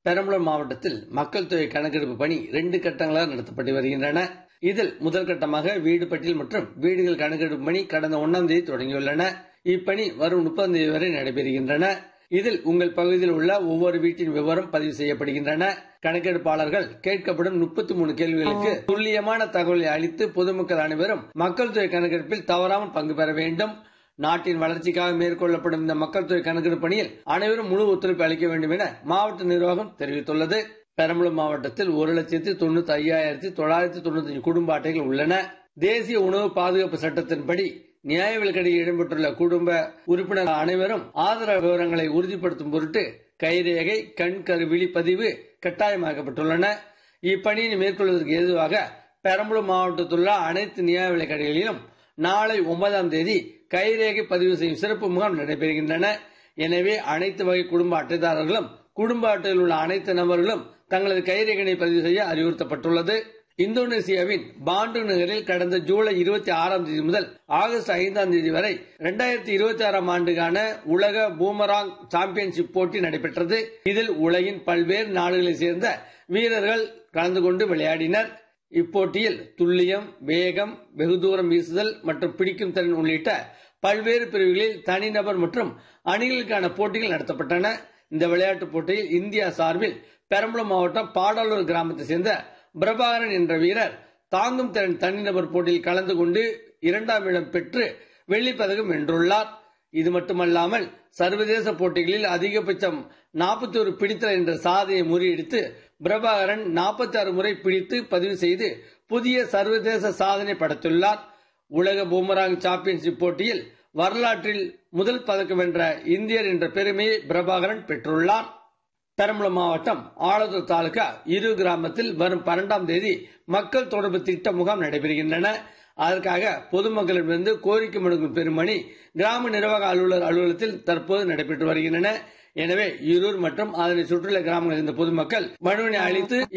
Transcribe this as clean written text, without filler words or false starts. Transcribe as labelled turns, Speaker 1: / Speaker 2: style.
Speaker 1: பெரம்பலூர் மாவட்டத்தில் மக்கள் தொகை கணக்கெடுப்பு பணி 2 கட்டங்களாக நடத்தப்பட்டு வருகின்றன. இதில் முதல் கட்டமாக வீடு பட்டியல் மற்றும் வீடுகள் கணக்கெடுப்பு பணி கடந்த 1ஆம் தேதி தொடங்கியுள்ளன. இப்பணி வரும் 30ஆம் தேதி வரை நடைபெறுகின்றன. இதில் உங்கள் பகுதியில் உள்ள ஒவ்வொரு வீட்டின் விவரம் பதிவு செய்யப்படுகின்றன. கணக்கெடுப்பாளர்கள் கேட்கப்படும் 33 கேள்விகளுக்கு துல்லியமான தகவலை அளித்து பொதுமக்கள் அனைவரும் மக்கள் தொகை கணக்கெடுப்பில் தவறாமல் பங்கு பெற வேண்டும். நாட்டின் வளர்ச்சிக்காக மேற்கொள்ளப்படும் இந்த மக்கள் தொகை கணக்கெடுப்பு பணியில் அனைவரும் முழு ஒத்துழைப்பு அளிக்க வேண்டும் என மாவட்ட நிர்வாகம் தெரிவித்துள்ளது. பெரம்பலூர் மாவட்டத்தில் 1,95,995 குடும்ப அட்டைகள் உள்ளன. தேசிய உணவு பாதுகாப்பு சட்டத்தின்படி நியாய விலைக்கடையில் இடம்பெற்றுள்ள குடும்ப உறுப்பினர் அனைவரும் ஆதரவு விவரங்களை உறுதிப்படுத்தும் பொருட்டு கைரேகை, கண் கருவிழி பதிவு கட்டாயமாக்கப்பட்டுள்ளன. இப்பணியை மேற்கொள்வதற்கு ஏதுவாக பெரம்பலூர் மாவட்டத்தில் உள்ள அனைத்து நியாய விலைக்கடைகளிலும் நாளை 9ஆம் தேதி கைரேகை பதிவு செய்யும் சிறப்பு முகாம் நடைபெறுகின்றன. எனவே அனைத்து வகை குடும்ப அட்டைதாரர்களும் குடும்ப அட்டையில் உள்ள அனைத்து நபர்களும் தங்களது கைரேகையை பதிவு செய்ய அறிவுறுத்தப்பட்டுள்ளது. இந்தோனேசியாவின் பாண்டு நகரில் கடந்த ஜூலை 26ஆம் தேதி முதல் ஆகஸ்ட் 5ஆம் தேதி வரை 2026ஆம் ஆண்டுக்கான உலக பூமராங் சாம்பியன்ஷிப் போட்டி நடைபெற்றது. இதில் உலகின் பல்வேறு நாடுகளைச் சேர்ந்த வீரர்கள் கலந்து கொண்டு விளையாடினர். இப்போட்டியில் துல்லியம், வேகம், வெகு தூரம் வீசுதல் மற்றும் பிடிக்கும் திறன் உள்ளிட்ட பல்வேறு பிரிவுகளில் தனிநபர் மற்றும் அணிகளுக்கான போட்டிகள் நடத்தப்பட்டன. இந்த விளையாட்டுப் போட்டியில் இந்தியா சார்பில் பெரம்பலூர் மாவட்டம் பாடாலூர் கிராமத்தை சேர்ந்த பிரபாகரன் என்ற வீரர் தாங்கும் திறன் தனிநபர் போட்டியில் கலந்து கொண்டு 2ஆம் இடம் பெற்று வெள்ளிப்பதக்கம் வென்றுள்ளார். இது மட்டுமல்லாமல் சர்வதேச போட்டிகளில் அதிகபட்சம் 41 பிடித்தல் என்ற சாதனையை முறியடித்து பிரபாகரன் 46 முறை பிடித்து பதிவு செய்து புதிய சர்வதேச சாதனை படைத்துள்ளார். உலக பூமராங் சாம்பியன்ஷிப் போட்டியில் வரலாற்றில் முதல் பதக்கம் வென்ற இந்தியர் என்ற பெருமையை பிரபாகரன் பெற்றுள்ளார். பெரம்பலூர் மாவட்டம் ஆலத்தூர் தாலுகா இரு கிராமத்தில் வரும் 12ஆம் தேதி மக்கள் தொடர்பு திட்ட முகாம் நடைபெறுகின்றன. அதற்காக பொதுமக்களிடமிருந்து கோரிக்கை மனுக்கள் பெறும் பணி கிராம நிர்வாக அலுவலர் அலுவலகத்தில் தற்போது நடைபெற்று வருகின்றன. எனவே ஈரூர் மற்றும் அதனை சுற்றியுள்ள கிராமங்களில் இருந்த பொதுமக்கள் மனுவினை அளித்து